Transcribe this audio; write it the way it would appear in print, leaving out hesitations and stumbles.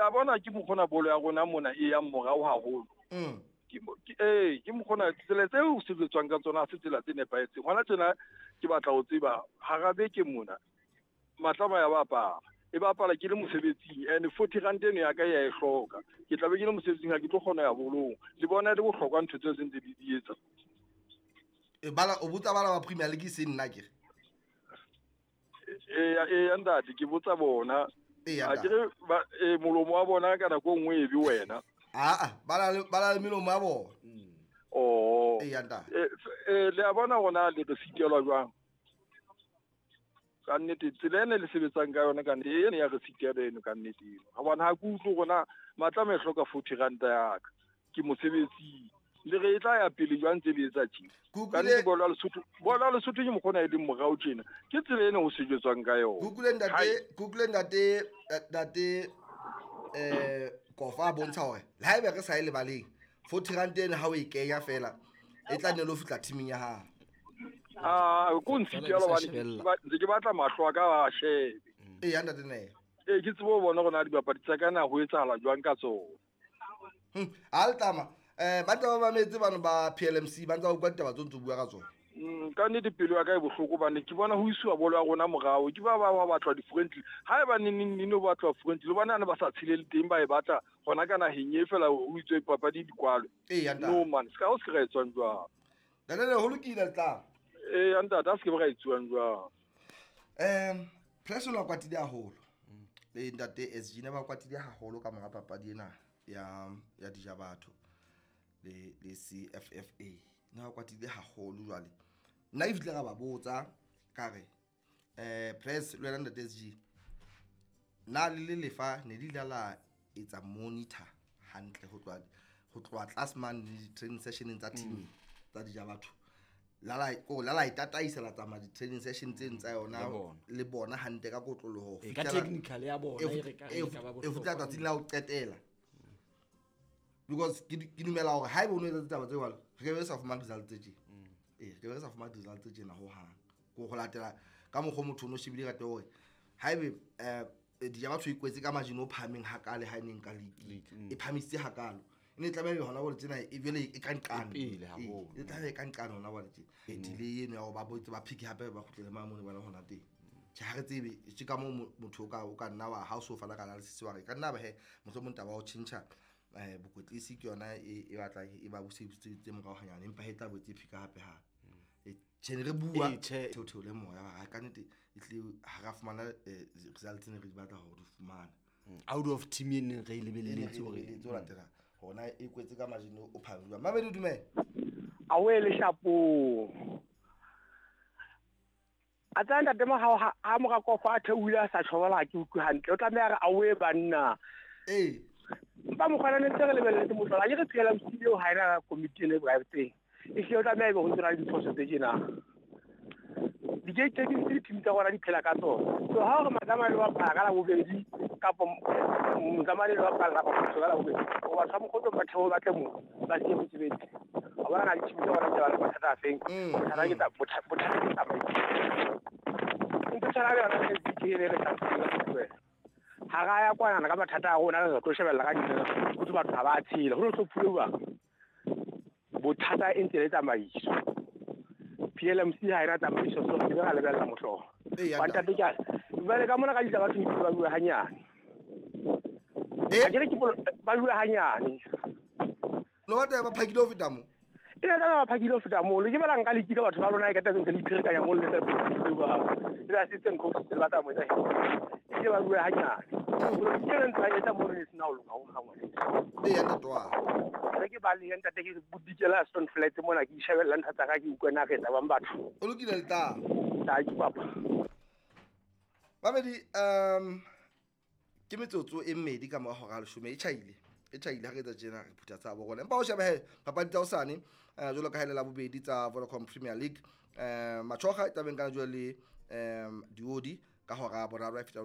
a bona ke mokgona bolo ya rona mona e yang morao haholo ke mokgona tsela tseo se tswang ka tsona se tsela tse nepahetseng hona tjena ke batla ho tseba harabe ke mona matlama ya bapala e bapala ke le mosebetsing and 40 rand eno ya ka ya e hloka ke tla be ke le mosebetsing ha ke tlo kgona ya bolong le bona le bohlokwa ntho tse sentse di etsa bala o botsa bala ba Premier League se nna ke ntate ke botsa bona a ke molomo wa bona ka nako nngwe e be wena bala le melomo ya bona le a bona gona le re fitelwa jwang ka nnete tsela ene le sebetsang ka yona ka nnete ene ya re fitela eno ka nnete eno ha bona ha ke utlwe gona matlama e hloka 40 ranta ya ka ke mosebetsi le re tla ya pele jwang tse le etsa tjena ka nnete bola le sotho ke mokgona e leng morao tjena ke tsela ene ho sejetswang ka yona Google ntate kofa bontsha hore le haebe re sa ile baleng 40 rand ene ha o e kenya fela e tla nne lo fitla teaming ya hao ko ntshitela ba ntse ke batla mahlo ka a shebe ntate ne ke tsebo bona gona di bapadi tsa kana ho etsahala jwang ka tsona altama ba tla ba metse bana ba PLMC ba ntse ba kwata ba tsontso bua ka tsona ka nnete pelo ya ka e bohloko bane ke bona ho isiwa bolo ya rona morao ke ba batlwa di-friendly ha e ba nino batlwa friendly le bona ne ba sa tshile le teng ba e batla gona ka naheng e fela o itswe papadi dikwalo no man ska o se re etswang jwang le ho lokile tla ntate a se ke ba etsuwang jwang press la kwatile haholo le ntate SG ne ba kwatile haholo ka mora papadi ena ya dija batho le CFFA na kwatile haholo jwale nna ifitla ga ba botsa kare press le ntate SG na le lefa ne di lala etsa monitor hantle ho tloa classman di training session tsa team tsa dija batho lala itataisa la tsama di training session tse ntsa yona le bona hantle ka kotloloho ka technical ya bona e re ka ba e futla tsa tsela o qetela because ke dumela hore ha e bona etsa taba tse wala re ke be sa fumana result tse ke be sa fumana result tse na ho hang go latela ka mogho motho no shebile ka te hore ha e be di ja batho ikwetse ka majino phaming hakale ha neng ka league e phamisitse hakalo ine tla be hona gore tsena e vele e kankana pele haholo e tla be kankana hona gore tse e dile eno ya go ba botse ba pick hape ba khutlele mamone bana hona teng tja ha re tsebe e ka mo motho o ka nna wa house of ala kana le sisi wa re ka nna ba he motho mo ntaba o chincha bokwetlisi ke yona e batla e ba busitse mo ka hanyane empa he tla botse pick hape ha tjene re bua thotho le moya ha ka nnete e tle ha ga fumana results ne re di batla ho di fumana out of team ene re lebeletse hore le tsola tena hona e kwetse ka majino o phamilwa mabedi dumela a wele shapo a tsanda tema ha mo ga kofa a theula sa tshobala ke utlwe hantle o tlameha re a we banna ba mo khana ne tsere lebeletse motho a ke tsela studio ha ira committee ne ba teng e se o tlameha go tsira di phoso tse jena di ke di team tsa gona di phela ka tsona so ha re madama le ba phaka la bobedi kapo mzamani le ba phaka ba so la bobedi o ba sa mo khotso ba theo ba tle mo ba se mo tsebetse a ba na di team tsa gona tsa ba thata feng thata ke ta botha ke ta ba ntse tsara ya na ke le re tsa tsela ha ga ya kwana ka mathata a gona re tlo shebella ka ditsela go tse batho ga ba tshile go tlo phulewa bothata e ntse le tsamaiso PLMC ha ira tsamaiso so ke ga lebella mohlo ba ntate ka ba le ka mona ka ditla batho ba bua hanyane a ke ba bua hanyane no wata ba phakile ho feta mo ina ka ba phakile ho feta mo le ke bala nka le kitla batho ba lona e ka tsa ntse le phireka ya mo le tsa ba ila assistant coach le ba tsa mo tsa ke ba bua hanyane ke re ntse ba etsa mo le sina o longa ho hangwa ya tatwa ke ba le ntate ke budikela stone flat mona ke shebella nthatsa ka ke utlwana ke tsa bang batho o lokile le ta ke papa babedi ke metsotso e mmedi ka mo ga le shume e chaile ha re tsa jena re phutha tsa bo gona empa o shebe he papadi tsa usane jolo ka helela bobedi tsa Vodacom Premier League machoga e tabeng kana jwa le diodi ka hora boraro